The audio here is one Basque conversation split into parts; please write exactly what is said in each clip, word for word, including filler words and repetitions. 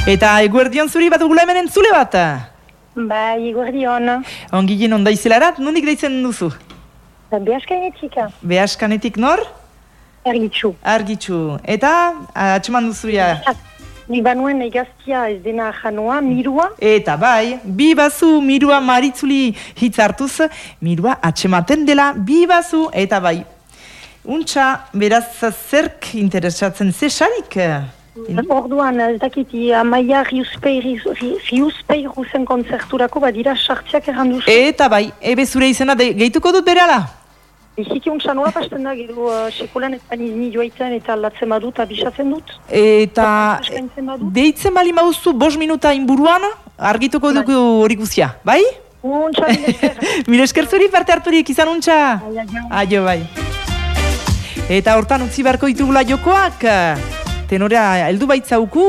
Eta eguerdion zuri bat ugula hemen entzule bat? Bai, eguerdion. Ongi ginen ondaizilarat, nondik deitzen duzu? Behaskanetik. Behaskanetik nor? Argitxu. Argitxu. Eta atxeman duzu ya? Nik banuen egaztia ez dena janoa, mirua. Eta bai, bi bazu mirua maritzuli hitz hartuz, mirua atxematen dela bi bazu, eta bai. Untxa, beraz, zerk interesatzen zesarik? Orduan, ez dakiti, amaia riuspeiru zen konzerturako badira sartziak erranduzu. Eta bai, ebe zure izena de, gehituko dut berala? Biziki untxa nola pasten da, gero uh, sekulan ez banizni joaitzen eta aldatzen badut, abisatzen dut. Eta deitzen bali mauzu bos minuta inburuan, argituko bai. Dugu hori guzia, bai? Untxa, milesker. Milesker zuri parte harturik izan untxa? Aio, bai. Eta hortan utzi beharko ditugula jokoak, tenora heldu baitzauku.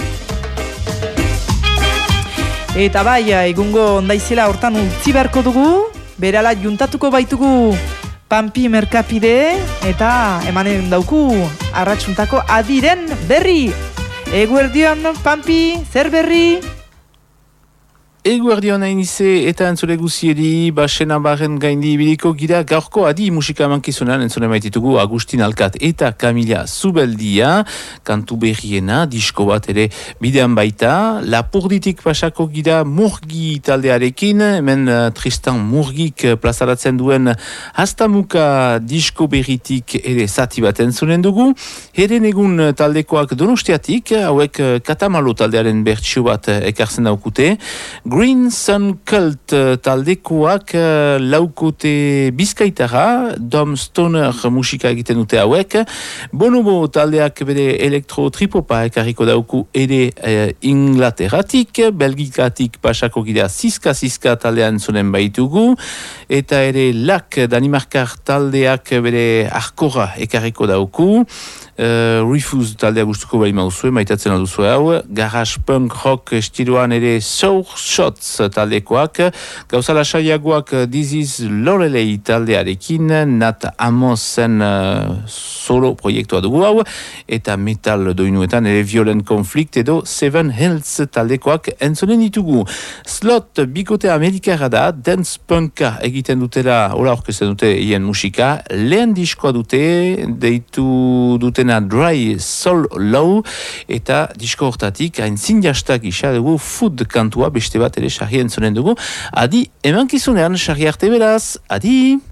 Eta bai, egungo ondaizela hortan utzi beharko dugu, berala juntatuko baitugu Pampi Merkapide, eta emanen dauku arratsuntako adiren berri. Eguerdion, Pampi, zer berri? Eguerdion hain ize eta entzule guziedi, basena barren gaindi ibiliko gira gaurko adi musika mankizunean entzule maititugu Agustin Alkat eta Kamila Zubeldia, kantu berriena, disko bat ere bidean baita, Lapurditik pasako gira Murgi taldearekin, hemen uh, Tristan Murgik plazaratzen duen Hastamuka disko berritik ere zati bat entzulen dugu, heren egun taldekoak Donostiatik, hauek uh, Katamalo taldearen bertsio bat uh, ekartzen daukute, Green Sun Cult taldekoak uh, laukote bizkaitara, Dom Stoner musika egiten dute hauek, Bonobo taldeak bere elektro-tripopa ekarriko dauku ere uh, Inglateratik, Belgikatik pasako gira Siska-Siska taldean zunen baitugu, eta ere Lak Danimarkar taldeak bere arkora ekarriko dauku, Uh, Refuse taldea gustuko bai mauzue, maitatzen alduzue hau, Garage Punk Rock estiloan ere Sour Shots taldekoak, gauzala saiagoak This is Lorelei taldearekin, Nat Amosen uh, solo proiektua dugu hau, eta metal doinuetan ere Violent Conflict edo Seven Hills taldekoak entzonen ditugu. Slot bikote amerikara da, dance punka egiten dutela, hola orkesten dute hien musika, lehen diskoa dute, deitu duten Dry Soul Low, eta disko hortatik hain zinjastak isa dugu food kantua beste bat ere sarri entzonen dugu. Adi, emankizunean sarri arte beraz, adi!